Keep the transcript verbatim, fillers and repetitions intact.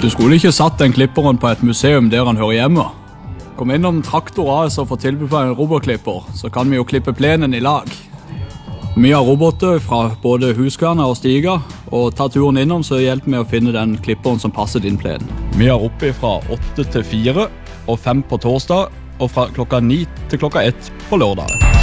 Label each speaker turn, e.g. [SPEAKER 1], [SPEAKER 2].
[SPEAKER 1] Du skulle ikke satt den klipperen på et museum der han hører hjemme. Kom innom Traktor A S og få tilbud på en robotklipper, så kan vi jo klippe plenen i lag. Vi har roboter fra både Huskverna og Stiga, og ta turen innom så hjelper vi å finne den klipperen som passer din plen. Vi har oppe fra åtte til fire, og fem på torsdag, og fra klokka ni til klokka ett på lørdag.